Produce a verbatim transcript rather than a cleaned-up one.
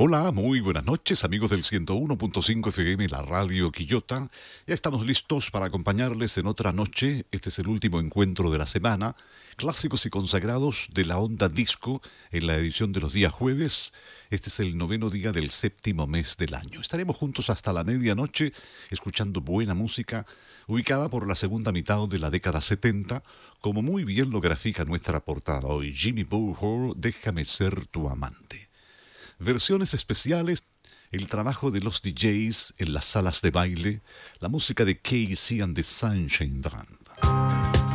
Hola, muy buenas noches amigos del ciento uno punto cinco F M, la radio Quillota. Ya estamos listos para acompañarles en otra noche. Este es el último encuentro de la semana. Clásicos y consagrados de la onda disco en la edición de los días jueves. Este es el noveno día del séptimo mes del año. Estaremos juntos hasta la medianoche escuchando buena música ubicada por la segunda mitad de la década setenta, como muy bien lo grafica nuestra portada hoy. Jimmy Bohor, Déjame ser tu amante. Versiones especiales, el trabajo de los D Js en las salas de baile, la música de Casey and the Sunshine Band.